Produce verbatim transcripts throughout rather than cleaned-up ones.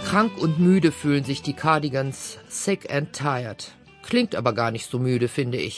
Krank und müde fühlen sich die Cardigans, sick and tired. Klingt aber gar nicht so müde, finde ich.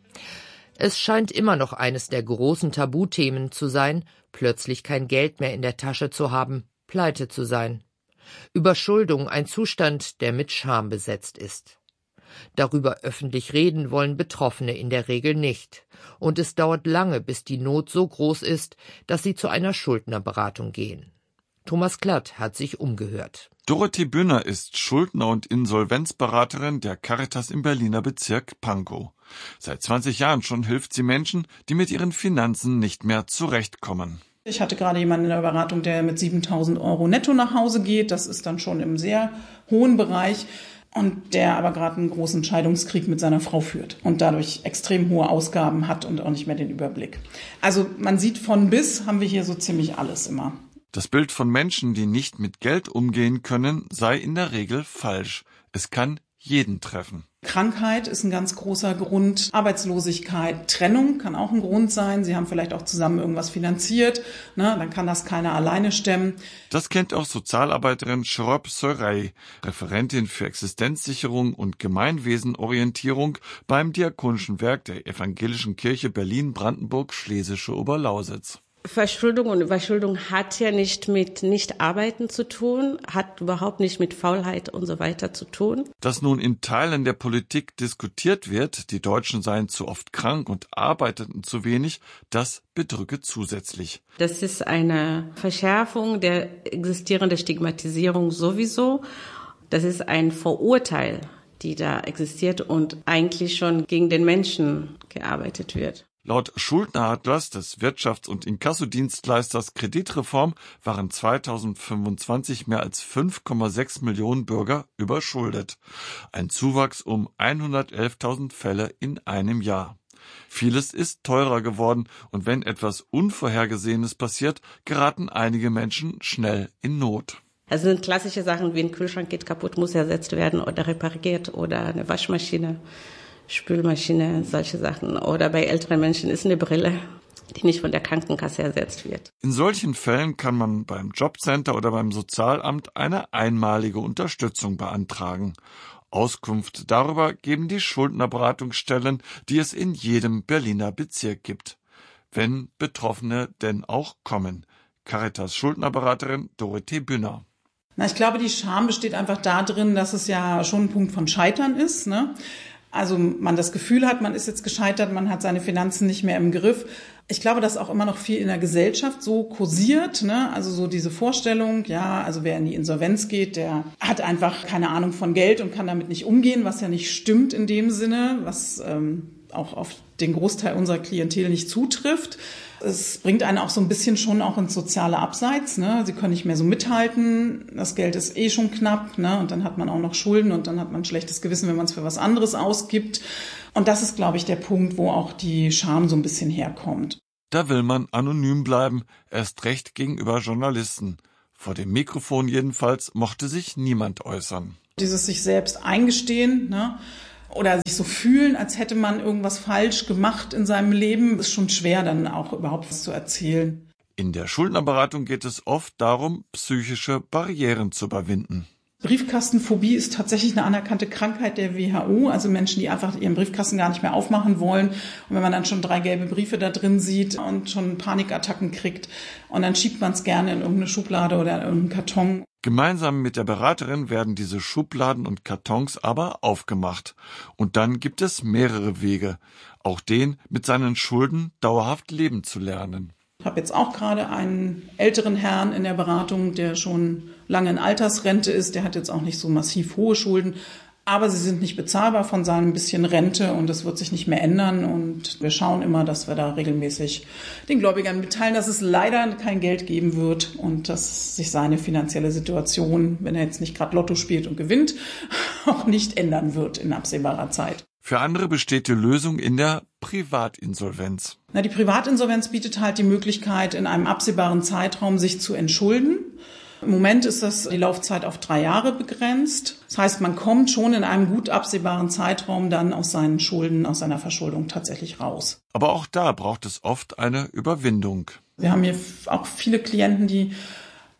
Es scheint immer noch eines der großen Tabuthemen zu sein, plötzlich kein Geld mehr in der Tasche zu haben, pleite zu sein. Überschuldung, ein Zustand, der mit Scham besetzt ist. Darüber öffentlich reden wollen Betroffene in der Regel nicht. Und es dauert lange, bis die Not so groß ist, dass sie zu einer Schuldnerberatung gehen. Thomas Klatt hat sich umgehört. Dorothee Bünner ist Schuldner- und Insolvenzberaterin der Caritas im Berliner Bezirk Pankow. Seit zwanzig Jahren schon hilft sie Menschen, die mit ihren Finanzen nicht mehr zurechtkommen. Ich hatte gerade jemanden in der Beratung, der mit siebentausend Euro netto nach Hause geht. Das ist dann schon im sehr hohen Bereich. Und der aber gerade einen großen Scheidungskrieg mit seiner Frau führt und dadurch extrem hohe Ausgaben hat und auch nicht mehr den Überblick. Also man sieht von bis haben wir hier so ziemlich alles immer. Das Bild von Menschen, die nicht mit Geld umgehen können, sei in der Regel falsch. Es kann jeden treffen. Krankheit ist ein ganz großer Grund. Arbeitslosigkeit, Trennung kann auch ein Grund sein. Sie haben vielleicht auch zusammen irgendwas finanziert. Ne? Dann kann das keiner alleine stemmen. Das kennt auch Sozialarbeiterin Shrop Sorey, Referentin für Existenzsicherung und Gemeinwesenorientierung beim Diakonischen Werk der Evangelischen Kirche Berlin-Brandenburg-Schlesische Oberlausitz. Verschuldung und Überschuldung hat ja nicht mit Nichtarbeiten zu tun, hat überhaupt nicht mit Faulheit und so weiter zu tun. Dass nun in Teilen der Politik diskutiert wird, die Deutschen seien zu oft krank und arbeiteten zu wenig, das bedrücke zusätzlich. Das ist eine Verschärfung der existierenden Stigmatisierung sowieso. Das ist ein Vorurteil, die da existiert und eigentlich schon gegen den Menschen gearbeitet wird. Laut Schuldneratlas des Wirtschafts- und Inkassodienstleisters Kreditreform waren zweitausendfünfundzwanzig mehr als fünf Komma sechs Millionen Bürger überschuldet. Ein Zuwachs um hundertelftausend Fälle in einem Jahr. Vieles ist teurer geworden und wenn etwas Unvorhergesehenes passiert, geraten einige Menschen schnell in Not. Also sind klassische Sachen wie ein Kühlschrank geht kaputt, muss ersetzt werden oder repariert oder eine Waschmaschine. Spülmaschine, solche Sachen. Oder bei älteren Menschen ist eine Brille, die nicht von der Krankenkasse ersetzt wird. In solchen Fällen kann man beim Jobcenter oder beim Sozialamt eine einmalige Unterstützung beantragen. Auskunft darüber geben die Schuldnerberatungsstellen, die es in jedem Berliner Bezirk gibt. Wenn Betroffene denn auch kommen. Caritas Schuldnerberaterin Dorothee Bünner. Na, ich glaube, die Scham besteht einfach darin, dass es ja schon ein Punkt von Scheitern ist, ne? Also man das Gefühl hat, man ist jetzt gescheitert, man hat seine Finanzen nicht mehr im Griff. Ich glaube, dass auch immer noch viel in der Gesellschaft so kursiert, ne? Also so diese Vorstellung, ja, also wer in die Insolvenz geht, der hat einfach keine Ahnung von Geld und kann damit nicht umgehen, was ja nicht stimmt in dem Sinne, was ähm, auch auf den Großteil unserer Klientel nicht zutrifft. Es bringt einen auch so ein bisschen schon auch ins soziale Abseits, ne? Sie können nicht mehr so mithalten, das Geld ist eh schon knapp, ne? Und dann hat man auch noch Schulden und dann hat man ein schlechtes Gewissen, wenn man es für was anderes ausgibt. Und das ist, glaube ich, der Punkt, wo auch die Scham so ein bisschen herkommt. Da will man anonym bleiben, erst recht gegenüber Journalisten. Vor dem Mikrofon jedenfalls mochte sich niemand äußern. Dieses sich selbst eingestehen, ne? Oder sich so fühlen, als hätte man irgendwas falsch gemacht in seinem Leben, ist schon schwer, dann auch überhaupt was zu erzählen. In der Schuldnerberatung geht es oft darum, psychische Barrieren zu überwinden. Briefkastenphobie ist tatsächlich eine anerkannte Krankheit der W H O, also Menschen, die einfach ihren Briefkasten gar nicht mehr aufmachen wollen. Und wenn man dann schon drei gelbe Briefe da drin sieht und schon Panikattacken kriegt und dann schiebt man es gerne in irgendeine Schublade oder in irgendeinen Karton. Gemeinsam mit der Beraterin werden diese Schubladen und Kartons aber aufgemacht. Und dann gibt es mehrere Wege, auch den, mit seinen Schulden dauerhaft leben zu lernen. Ich habe jetzt auch gerade einen älteren Herrn in der Beratung, der schon lange in Altersrente ist. Der hat jetzt auch nicht so massiv hohe Schulden, aber sie sind nicht bezahlbar von seinem bisschen Rente und das wird sich nicht mehr ändern. Und wir schauen immer, dass wir da regelmäßig den Gläubigern mitteilen, dass es leider kein Geld geben wird und dass sich seine finanzielle Situation, wenn er jetzt nicht gerade Lotto spielt und gewinnt, auch nicht ändern wird in absehbarer Zeit. Für andere besteht die Lösung in der Privatinsolvenz. Na, die Privatinsolvenz bietet halt die Möglichkeit, in einem absehbaren Zeitraum sich zu entschulden. Im Moment ist das die Laufzeit auf drei Jahre begrenzt. Das heißt, man kommt schon in einem gut absehbaren Zeitraum dann aus seinen Schulden, aus seiner Verschuldung tatsächlich raus. Aber auch da braucht es oft eine Überwindung. Wir haben hier auch viele Klienten, die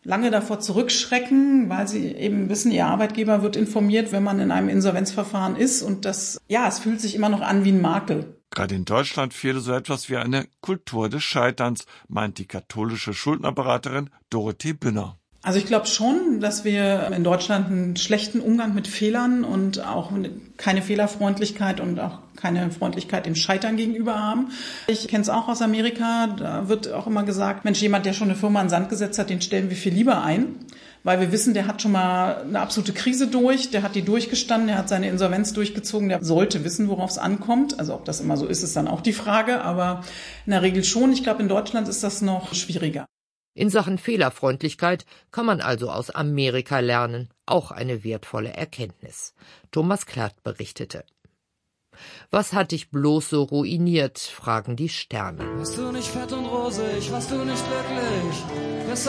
lange davor zurückschrecken, weil sie eben wissen, ihr Arbeitgeber wird informiert, wenn man in einem Insolvenzverfahren ist. Und das, ja, es fühlt sich immer noch an wie ein Makel. Gerade in Deutschland fehle so etwas wie eine Kultur des Scheiterns, meint die katholische Schuldnerberaterin Dorothee Bünner. Also ich glaube schon, dass wir in Deutschland einen schlechten Umgang mit Fehlern und auch keine Fehlerfreundlichkeit und auch keine Freundlichkeit dem Scheitern gegenüber haben. Ich kenne es auch aus Amerika, da wird auch immer gesagt, Mensch, jemand, der schon eine Firma in den Sand gesetzt hat, den stellen wir viel lieber ein, weil wir wissen, der hat schon mal eine absolute Krise durch, der hat die durchgestanden, der hat seine Insolvenz durchgezogen, der sollte wissen, worauf es ankommt. Also ob das immer so ist, ist dann auch die Frage, aber in der Regel schon. Ich glaube, in Deutschland ist das noch schwieriger. In Sachen Fehlerfreundlichkeit kann man also aus Amerika lernen, auch eine wertvolle Erkenntnis. Thomas Klatt berichtete. Was hat dich bloß so ruiniert, fragen die Sterne. Warst du nicht fett und rosig, warst du nicht glücklich?